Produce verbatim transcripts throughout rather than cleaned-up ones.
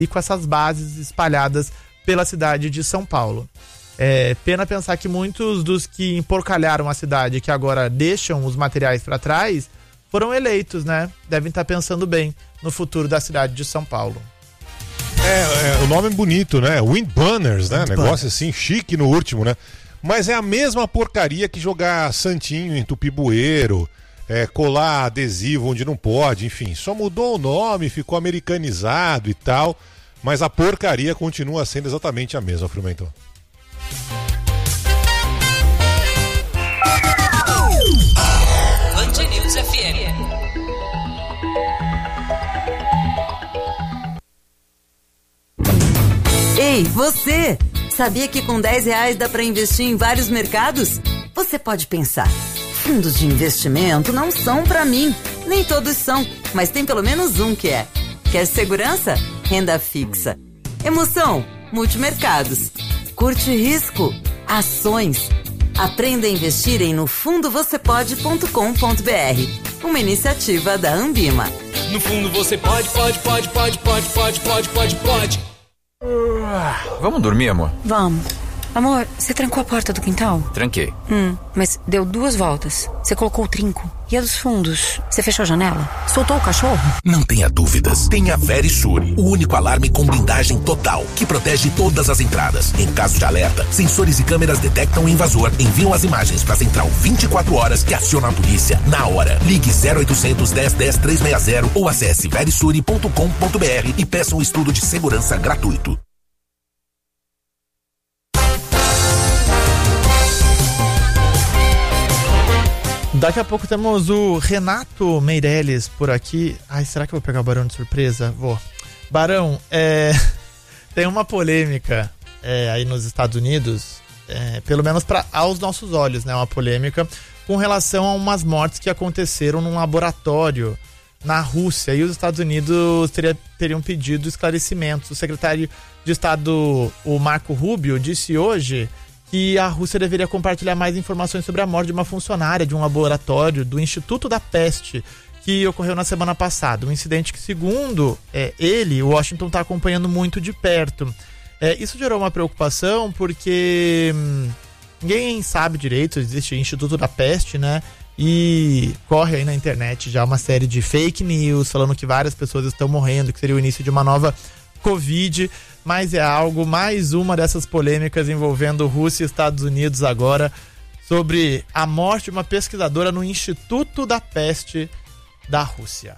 e com essas bases espalhadas pela cidade de São Paulo. É pena pensar que muitos dos que emporcalharam a cidade, que agora deixam os materiais para trás, foram eleitos, né? Devem estar pensando bem no futuro da cidade de São Paulo. É, é o nome é bonito, né? Windbanners, né? Wind Negócio Banners. assim, chique no último, né? Mas é a mesma porcaria que jogar santinho em tupibueiro, é, colar adesivo onde não pode, enfim. Só mudou o nome, ficou americanizado e tal, mas a porcaria continua sendo exatamente a mesma, Frumenton. Band News F M. Ei, você! Sabia que com dez reais dá para investir em vários mercados? Você pode pensar, fundos de investimento não são para mim. Nem todos são, mas tem pelo menos um que é. Quer segurança? Renda fixa. Emoção? Multimercados. Curte risco? Ações. Aprenda a investir em no fundo você pode ponto com ponto b r. Uma iniciativa da Ambima. No fundo você pode, pode, pode, pode, pode, pode, pode, pode, pode. Vamos dormir, amor? Vamos. Amor, você trancou a porta do quintal? Tranquei. Hum, mas deu duas voltas. Você colocou o trinco. E a dos fundos? Você fechou a janela? Soltou o cachorro? Não tenha dúvidas. Tenha Verisure, o único alarme com blindagem total, que protege todas as entradas. Em caso de alerta, sensores e câmeras detectam o invasor, enviam as imagens para a central vinte e quatro horas, que aciona a polícia na hora. Ligue zero oitocentos, dez, dez, trezentos e sessenta ou acesse verisure ponto com ponto b r e peça um estudo de segurança gratuito. Daqui a pouco temos o Renato Meirelles por aqui. Ai, será que eu vou pegar o Barão de surpresa? Vou. Barão, é... tem uma polêmica é, aí nos Estados Unidos, é, pelo menos pra, aos nossos olhos, né? Uma polêmica com relação a umas mortes que aconteceram num laboratório na Rússia. E os Estados Unidos teria, teriam pedido esclarecimentos. O secretário de Estado, o Marco Rubio, disse hoje que a Rússia deveria compartilhar mais informações sobre a morte de uma funcionária de um laboratório do Instituto da Peste, que ocorreu na semana passada. Um incidente que, segundo é, ele, Washington está acompanhando muito de perto. É, isso gerou uma preocupação porque hum, ninguém sabe direito, existe o Instituto da Peste, né? E corre aí na internet já uma série de fake news falando que várias pessoas estão morrendo, que seria o início de uma nova Covid, mas é algo, mais uma dessas polêmicas envolvendo Rússia e Estados Unidos agora, sobre a morte de uma pesquisadora no Instituto da Peste da Rússia.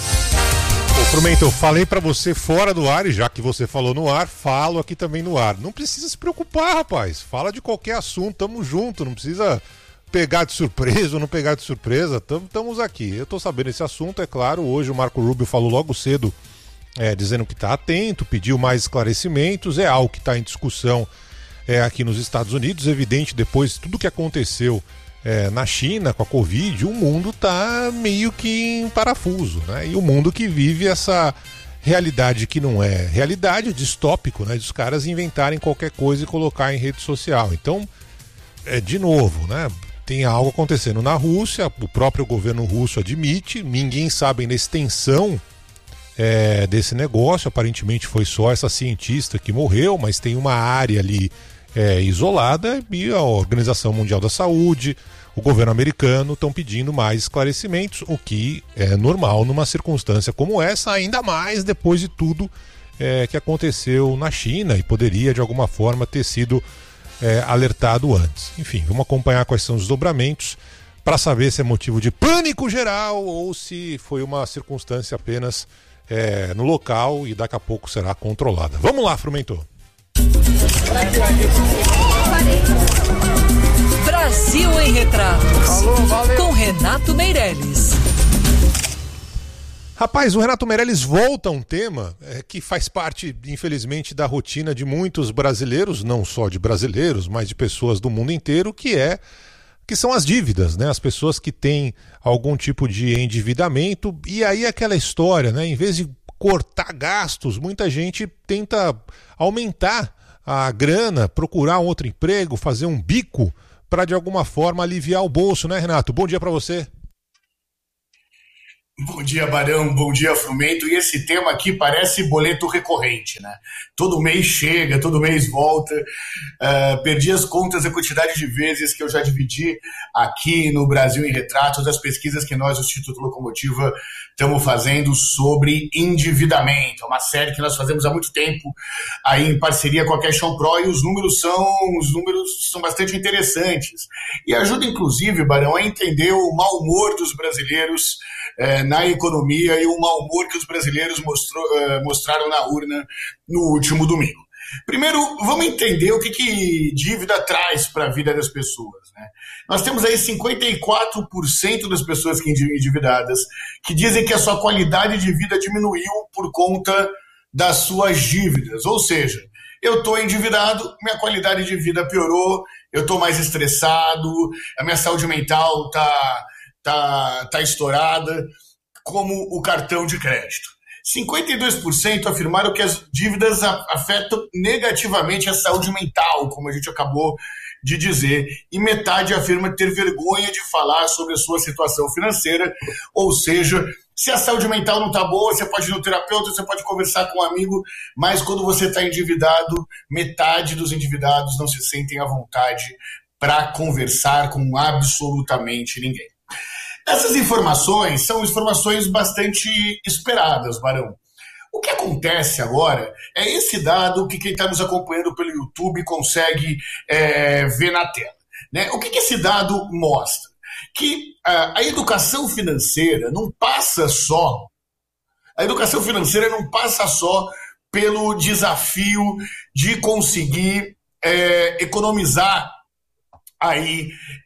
Ô, Frumento, eu falei pra você fora do ar, e já que você falou no ar, falo aqui também no ar. Não precisa se preocupar, rapaz. Fala de qualquer assunto, tamo junto, não precisa pegar de surpresa ou não pegar de surpresa, estamos aqui. Eu tô sabendo esse assunto, é claro, hoje o Marco Rubio falou logo cedo, É, dizendo que está atento, pediu mais esclarecimentos, é algo que está em discussão é, aqui nos Estados Unidos. Evidente, depois de tudo que aconteceu é, na China com a Covid, o mundo está meio que em parafuso, né? E o mundo que vive essa realidade que não é realidade, distópico, né? De os caras inventarem qualquer coisa e colocar em rede social. Então, é, de novo, né? Tem algo acontecendo na Rússia, o próprio governo russo admite, ninguém sabe na extensão É, desse negócio. Aparentemente foi só essa cientista que morreu, mas tem uma área ali é, isolada, e a Organização Mundial da Saúde, o governo americano estão pedindo mais esclarecimentos, o que é normal numa circunstância como essa, ainda mais depois de tudo é, que aconteceu na China e poderia de alguma forma ter sido é, alertado antes. Enfim, vamos acompanhar quais são os desdobramentos para saber se é motivo de pânico geral ou se foi uma circunstância apenas É, no local e daqui a pouco será controlada. Vamos lá, Frumento. Brasil em Retratos. Alô, com Renato Meirelles. Rapaz, o Renato Meirelles volta a um tema é, que faz parte, infelizmente, da rotina de muitos brasileiros, não só de brasileiros, mas de pessoas do mundo inteiro, que é que são as dívidas, né? As pessoas que têm algum tipo de endividamento, e aí aquela história, né? Em vez de cortar gastos, muita gente tenta aumentar a grana, procurar um outro emprego, fazer um bico para de alguma forma aliviar o bolso, né, Renato? Bom dia para você. Bom dia, Barão, bom dia, Frumento. E esse tema aqui parece boleto recorrente, né? Todo mês chega, todo mês volta. Uh, perdi as contas da quantidade de vezes que eu já dividi aqui no Brasil em Retratos das pesquisas que nós, o Instituto Locomotiva, estamos fazendo sobre endividamento. É uma série que nós fazemos há muito tempo aí em parceria com a Cash on Pro, e os números são, os números são bastante interessantes. E ajuda, inclusive, Barão, a entender o mau humor dos brasileiros É, na economia e o mau humor que os brasileiros mostrou, uh, mostraram na urna no último domingo. Primeiro, vamos entender o que, que dívida traz para a vida das pessoas, né? Nós temos aí cinquenta e quatro por cento das pessoas que endividadas que dizem que a sua qualidade de vida diminuiu por conta das suas dívidas. Ou seja, eu estou endividado, minha qualidade de vida piorou, eu estou mais estressado, a minha saúde mental está... Tá, tá estourada, como o cartão de crédito. cinquenta e dois por cento afirmaram que as dívidas afetam negativamente a saúde mental, como a gente acabou de dizer, e metade afirma ter vergonha de falar sobre a sua situação financeira. Ou seja, se a saúde mental não está boa, você pode ir no terapeuta, você pode conversar com um amigo, mas quando você está endividado, metade dos endividados não se sentem à vontade para conversar com absolutamente ninguém. Essas informações são informações bastante esperadas, Barão. O que acontece agora é esse dado que quem está nos acompanhando pelo YouTube consegue é, ver na tela, né? O que, que esse dado mostra? Que a, a educação financeira não passa só, a educação financeira não passa só pelo desafio de conseguir é, economizar aí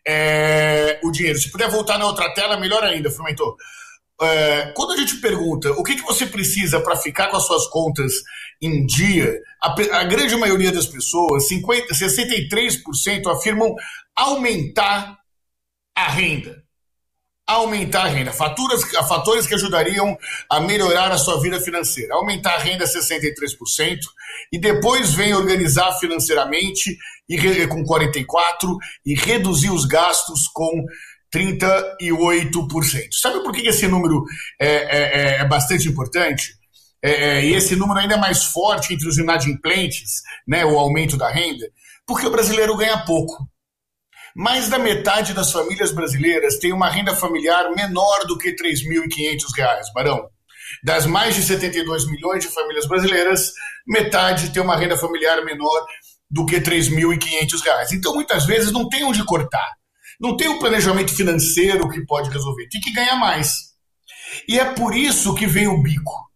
é, o dinheiro. Se puder voltar na outra tela, melhor ainda, Frumentor. É, quando a gente pergunta o que, que você precisa para ficar com as suas contas em dia, a, a grande maioria das pessoas, cinquenta, sessenta e três por cento, afirmam aumentar a renda. Aumentar a renda. Faturas, fatores que ajudariam a melhorar a sua vida financeira. Aumentar a renda, sessenta e três por cento. E depois vem organizar financeiramente e, com quarenta e quatro por cento. E reduzir os gastos com trinta e oito por cento. Sabe por que esse número é, é, é bastante importante? É, e esse número ainda é mais forte entre os inadimplentes, né, o aumento da renda? Porque o brasileiro ganha pouco. Mais da metade das famílias brasileiras tem uma renda familiar menor do que três mil e quinhentos reais, Barão. Das mais de setenta e dois milhões de famílias brasileiras, metade tem uma renda familiar menor do que três mil e quinhentos reais. Então, muitas vezes, não tem onde cortar. Não tem um planejamento financeiro que pode resolver. Tem que ganhar mais. E é por isso que vem o bico.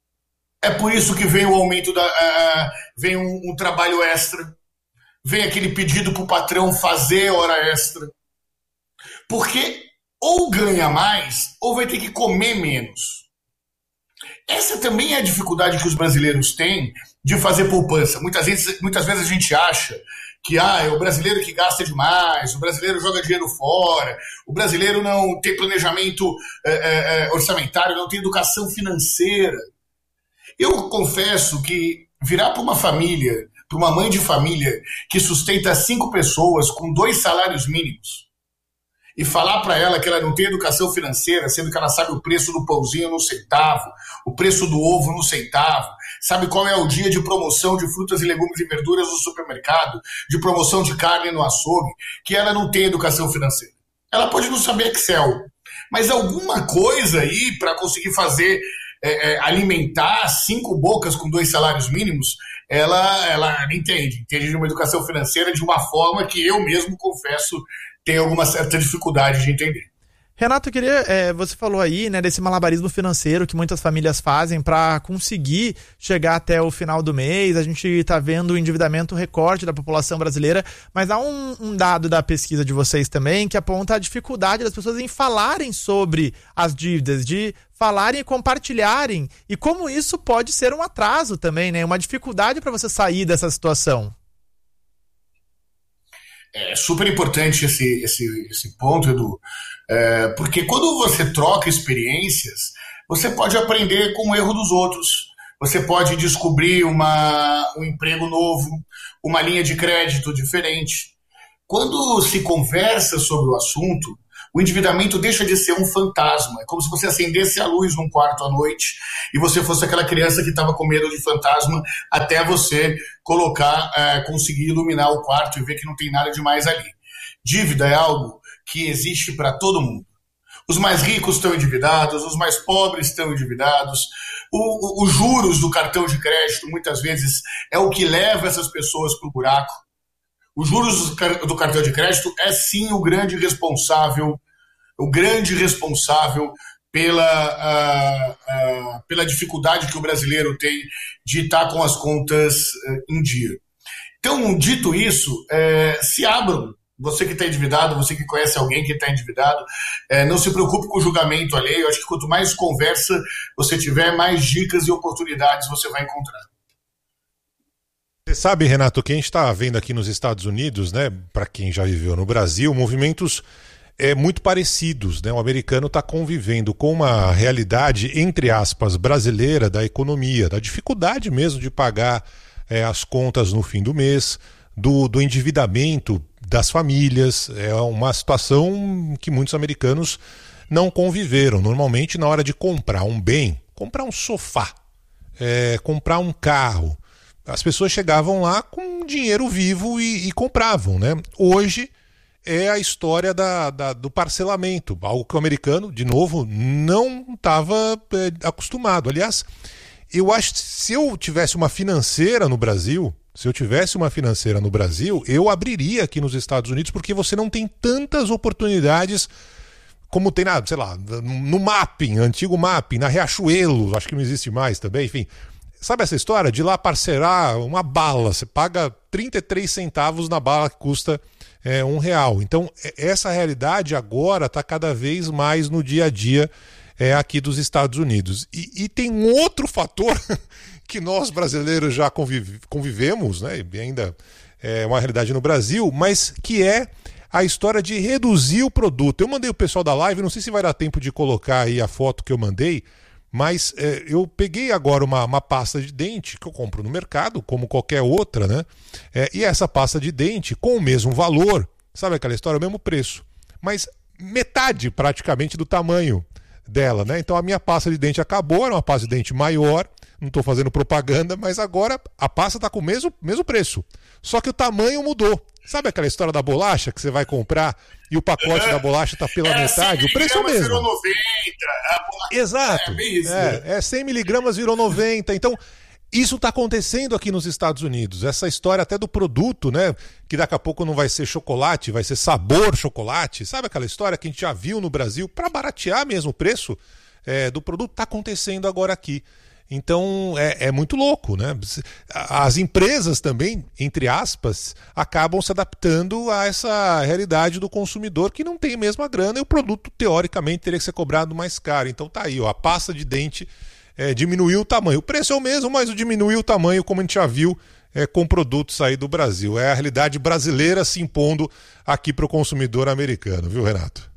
É por isso que vem o aumento da... Uh, vem um, um trabalho extra. Vem aquele pedido para o patrão fazer hora extra. Porque ou ganha mais, ou vai ter que comer menos. Essa também é a dificuldade que os brasileiros têm de fazer poupança. Muitas vezes, muitas vezes a gente acha que ah, é o brasileiro que gasta demais, o brasileiro joga dinheiro fora, o brasileiro não tem planejamento é, é, orçamentário, não tem educação financeira. Eu confesso que virar para uma família, para uma mãe de família que sustenta cinco pessoas com dois salários mínimos e falar para ela que ela não tem educação financeira, sendo que ela sabe o preço do pãozinho no centavo, o preço do ovo no centavo, sabe qual é o dia de promoção de frutas e legumes e verduras no supermercado, de promoção de carne no açougue, que ela não tem educação financeira. Ela pode não saber Excel, mas alguma coisa aí para conseguir fazer, é, é, alimentar cinco bocas com dois salários mínimos, ela, ela entende, entende de uma educação financeira de uma forma que eu mesmo, confesso, tenho alguma certa dificuldade de entender. Renato, eu queria, é, você falou aí, né, desse malabarismo financeiro que muitas famílias fazem para conseguir chegar até o final do mês. A gente está vendo o endividamento recorde da população brasileira, mas há um, um dado da pesquisa de vocês também que aponta a dificuldade das pessoas em falarem sobre as dívidas, de falarem e compartilharem, e como isso pode ser um atraso também, né, uma dificuldade para você sair dessa situação. É super importante esse, esse, esse ponto, Edu, é, porque quando você troca experiências, você pode aprender com o erro dos outros, você pode descobrir uma, um emprego novo, uma linha de crédito diferente. Quando se conversa sobre o assunto, o endividamento deixa de ser um fantasma. É como se você acendesse a luz num quarto à noite e você fosse aquela criança que estava com medo de fantasma até você colocar, é, conseguir iluminar o quarto e ver que não tem nada demais ali. Dívida é algo que existe para todo mundo. Os mais ricos estão endividados, os mais pobres estão endividados. O, o, os juros do cartão de crédito, muitas vezes, é o que leva essas pessoas para o buraco. Os juros do cartão de crédito é, sim, o grande responsável, o grande responsável pela, uh, uh, pela dificuldade que o brasileiro tem de estar com as contas uh, em dia. Então, dito isso, uh, se abram. Você que está endividado, você que conhece alguém que está endividado, é, não se preocupe com o julgamento alheio. Eu acho que quanto mais conversa você tiver, mais dicas e oportunidades você vai encontrar. Você sabe, Renato, que a gente está vendo aqui nos Estados Unidos, né, para quem já viveu no Brasil, movimentos é, muito parecidos, né? O americano está convivendo com uma realidade, entre aspas, brasileira da economia, da dificuldade mesmo de pagar é, as contas no fim do mês, do, do endividamento das famílias. É uma situação que muitos americanos não conviveram. Normalmente, na hora de comprar um bem, comprar um sofá, é, comprar um carro, as pessoas chegavam lá com dinheiro vivo e, e compravam, né? Hoje é a história da, da, do parcelamento, algo que o americano, de novo, não estava é, acostumado. Aliás, eu acho que se eu tivesse uma financeira no Brasil... Se eu tivesse uma financeira no Brasil, eu abriria aqui nos Estados Unidos, porque você não tem tantas oportunidades como tem na, sei lá, no Mapping, antigo Mapping, na Riachuelo, acho que não existe mais também, enfim. Sabe essa história de ir lá parcelar uma bala? Você paga trinta e três centavos na bala que custa é, um real. Então, essa realidade agora está cada vez mais no dia a dia é, aqui dos Estados Unidos. E, e tem um outro fator... que nós brasileiros já convive, convivemos, né, e ainda é uma realidade no Brasil, mas que é a história de reduzir o produto. Eu mandei o pessoal da live, não sei se vai dar tempo de colocar aí a foto que eu mandei, mas é, eu peguei agora uma, uma pasta de dente que eu compro no mercado, como qualquer outra, né, é, e essa pasta de dente com o mesmo valor, sabe aquela história, o mesmo preço, mas metade praticamente do tamanho dela, né? Então a minha pasta de dente acabou, era uma pasta de dente maior, não estou fazendo propaganda, mas agora a pasta está com o mesmo, mesmo preço. Só que o tamanho mudou. Sabe aquela história da bolacha que você vai comprar e o pacote é, da bolacha está pela é, metade? O preço é o mesmo. Virou noventa. A Exato. É, isso, é, é cem miligramas virou noventa. Então, isso está acontecendo aqui nos Estados Unidos. Essa história até do produto, né? Que daqui a pouco não vai ser chocolate, vai ser sabor chocolate. Sabe aquela história que a gente já viu no Brasil para baratear mesmo o preço é, do produto? Está acontecendo agora aqui. Então é, é muito louco, né? As empresas também, entre aspas, acabam se adaptando a essa realidade do consumidor que não tem a mesma grana e o produto, teoricamente, teria que ser cobrado mais caro. Então tá aí, ó, a pasta de dente é, diminuiu o tamanho. O preço é o mesmo, mas diminuiu o tamanho, como a gente já viu é, com produtos aí do Brasil. É a realidade brasileira se impondo aqui para o consumidor americano, viu, Renato?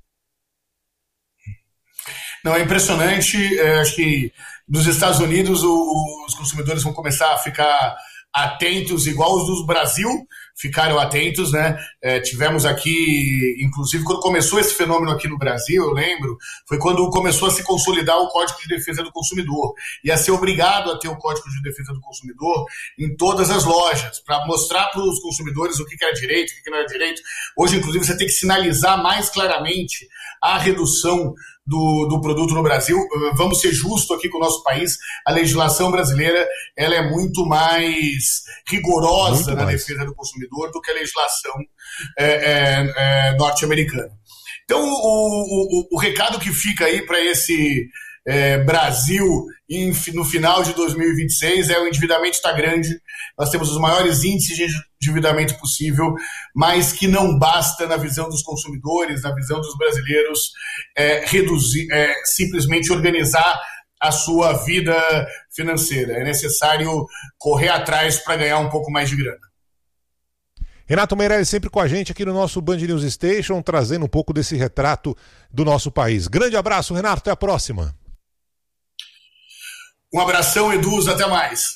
Não, é impressionante. É, acho que nos Estados Unidos o, os consumidores vão começar a ficar atentos, igual os do Brasil ficaram atentos, né? É, tivemos aqui, inclusive, quando começou esse fenômeno aqui no Brasil, eu lembro, foi quando começou a se consolidar o Código de Defesa do Consumidor. E a ser obrigado a ter o Código de Defesa do Consumidor em todas as lojas, para mostrar para os consumidores o que era direito, o que não era direito. Hoje, inclusive, você tem que sinalizar mais claramente a redução Do, do produto no Brasil. Vamos ser justos aqui com o nosso país, a legislação brasileira ela é muito mais rigorosa muito na mais. defesa do consumidor do que a legislação é, é, é, norte-americana. Então o, o, o recado que fica aí para esse é, Brasil em, no final de dois mil e vinte e seis é: o endividamento está grande, nós temos os maiores índices de endividamento possível, mas que não basta, na visão dos consumidores, na visão dos brasileiros, é, reduzir, é, simplesmente organizar a sua vida financeira. É necessário correr atrás para ganhar um pouco mais de grana. Renato Meirelles sempre com a gente aqui no nosso Band News Station, trazendo um pouco desse retrato do nosso país. Grande abraço, Renato, até a próxima. Um abração, Eduz, até mais.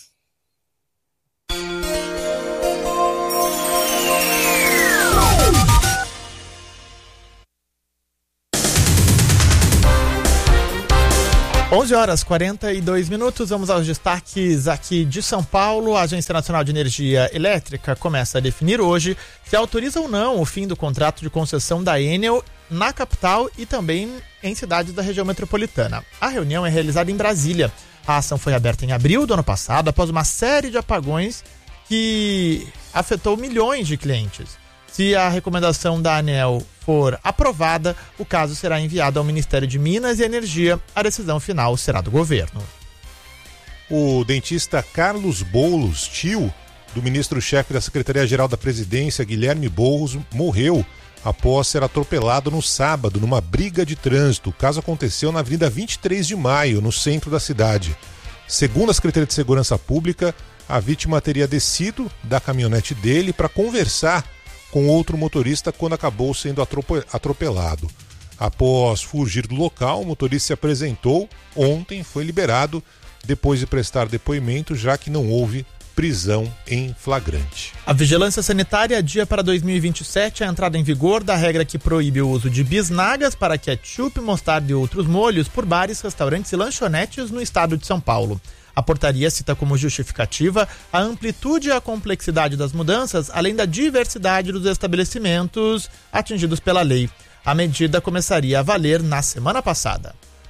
onze horas e quarenta e dois minutos, vamos aos destaques aqui de São Paulo. A Agência Nacional de Energia Elétrica começa a definir hoje se autoriza ou não o fim do contrato de concessão da Enel na capital e também em cidades da região metropolitana. A reunião é realizada em Brasília. A ação foi aberta em abril do ano passado, após uma série de apagões que afetou milhões de clientes. Se a recomendação da ANEEL for aprovada, o caso será enviado ao Ministério de Minas e Energia. A decisão final será do governo. O dentista Carlos Boulos, tio do ministro-chefe da Secretaria-Geral da Presidência, Guilherme Boulos, morreu após ser atropelado no sábado numa briga de trânsito. O caso aconteceu na Avenida vinte e três de maio, no centro da cidade. Segundo a Secretaria de Segurança Pública, a vítima teria descido da caminhonete dele para conversar com outro motorista quando acabou sendo atropelado. Após fugir do local, o motorista se apresentou. Ontem foi liberado depois de prestar depoimento, já que não houve prisão em flagrante. A Vigilância Sanitária adia para dois mil e vinte e sete a entrada em vigor da regra que proíbe o uso de bisnagas para ketchup, mostarda e outros molhos por bares, restaurantes e lanchonetes no estado de São Paulo. A portaria cita como justificativa a amplitude e a complexidade das mudanças, além da diversidade dos estabelecimentos atingidos pela lei. A medida começaria a valer na semana passada.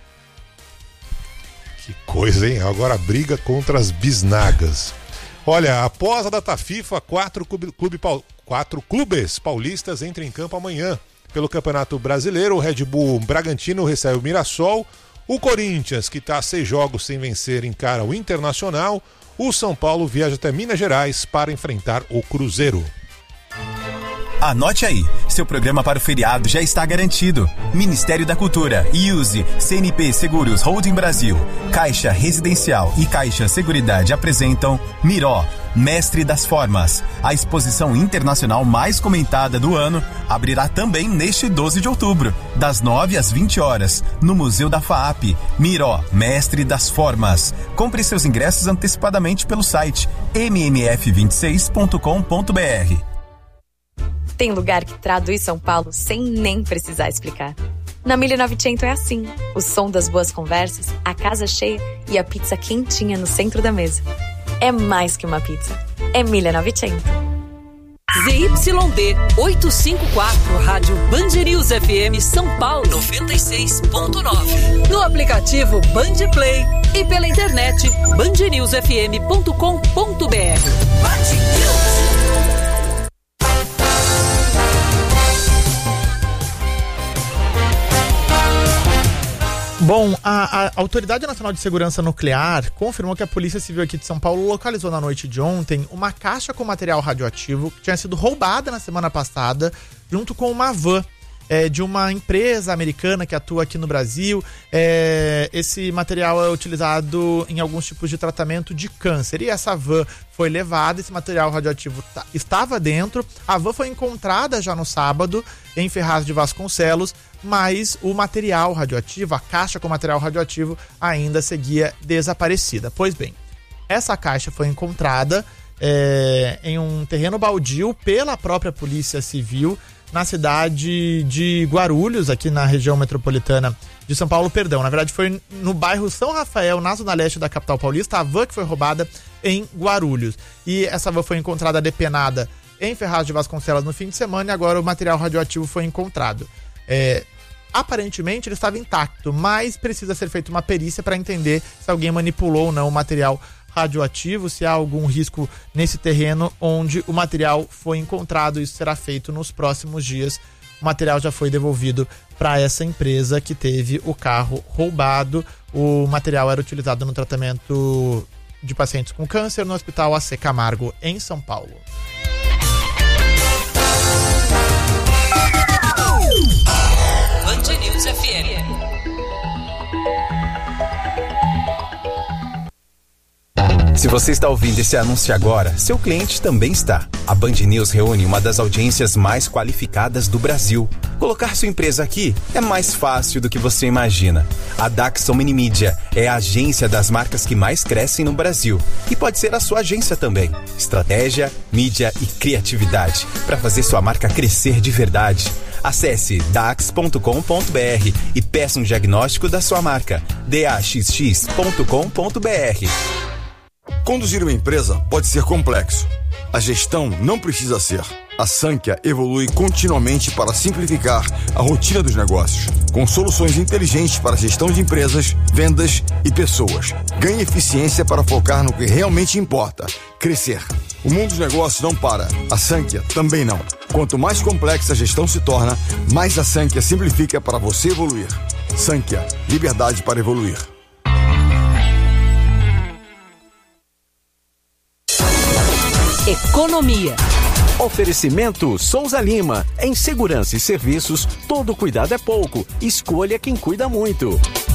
Que coisa, hein? Agora a briga contra as bisnagas. Olha, após a data FIFA, quatro, clube, clube, quatro clubes paulistas entram em campo amanhã. Pelo Campeonato Brasileiro, o Red Bull Bragantino recebe o Mirassol. O Corinthians, que está a seis jogos sem vencer, encara o Internacional. O São Paulo viaja até Minas Gerais para enfrentar o Cruzeiro. Anote aí, seu programa para o feriado já está garantido. Ministério da Cultura, I U S E, C N P Seguros Holding Brasil, Caixa Residencial e Caixa Seguridade apresentam Miró, Mestre das Formas. A exposição internacional mais comentada do ano abrirá também neste doze de outubro, das nove às vinte horas, no Museu da FAAP. Miró, Mestre das Formas. Compre seus ingressos antecipadamente pelo site m m f vinte e seis ponto com ponto b r. Tem lugar que traduz São Paulo sem nem precisar explicar. Na Mille Novecento é assim. O som das boas conversas, a casa cheia e a pizza quentinha no centro da mesa. É mais que uma pizza. É Mille Novecento. Z Y D oitocentos e cinquenta e quatro, Rádio Band News F M São Paulo noventa e seis ponto nove. No aplicativo Band Play e pela internet band news f m ponto com ponto b r. Band News. Bom, a, a Autoridade Nacional de Segurança Nuclear confirmou que a Polícia Civil aqui de São Paulo localizou na noite de ontem uma caixa com material radioativo que tinha sido roubada na semana passada, junto com uma van é, de uma empresa americana que atua aqui no Brasil. É, esse material é utilizado em alguns tipos de tratamento de câncer. E essa van foi levada, esse material radioativo tá, estava dentro. A van foi encontrada já no sábado em Ferraz de Vasconcelos, mas o material radioativo, a caixa com material radioativo, ainda seguia desaparecida. Pois bem, essa caixa foi encontrada é, em um terreno baldio pela própria Polícia Civil na cidade de Guarulhos, aqui na região metropolitana de São Paulo, perdão. Na verdade foi no bairro São Rafael, na zona leste da capital paulista, a van que foi roubada em Guarulhos. E essa van foi encontrada depenada em Ferraz de Vasconcelos no fim de semana e agora o material radioativo foi encontrado. É, aparentemente ele estava intacto, mas precisa ser feita uma perícia para entender se alguém manipulou ou não o material radioativo, se há algum risco nesse terreno onde o material foi encontrado. Isso será feito nos próximos dias. O material já foi devolvido para essa empresa que teve o carro roubado. O material era utilizado no tratamento de pacientes com câncer no Hospital A C Camargo, em São Paulo. Band News F M. Se você está ouvindo esse anúncio agora, seu cliente também está. A Band News reúne uma das audiências mais qualificadas do Brasil. Colocar sua empresa aqui é mais fácil do que você imagina. A Daxon Minimídia é a agência das marcas que mais crescem no Brasil e pode ser a sua agência também. Estratégia, mídia e criatividade para fazer sua marca crescer de verdade. Acesse dax ponto com ponto b r e peça um diagnóstico da sua marca. d a x x ponto com ponto b r. Conduzir uma empresa pode ser complexo. A gestão não precisa ser. A Sankhya evolui continuamente para simplificar a rotina dos negócios, com soluções inteligentes para a gestão de empresas, vendas e pessoas. Ganhe eficiência para focar no que realmente importa: crescer. O mundo dos negócios não para. A Sankhya também não. Quanto mais complexa a gestão se torna, mais a Sankhya simplifica para você evoluir. Sankhya, liberdade para evoluir. Economia. Oferecimento Souza Lima. Em segurança e serviços, todo cuidado é pouco. Escolha quem cuida muito.